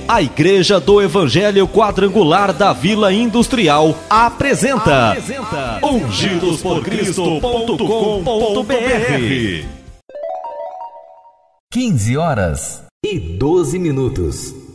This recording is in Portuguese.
A Igreja do Evangelho Quadrangular da Vila Industrial apresenta ungidosporcristo.com.br. 15 horas e 12 minutos.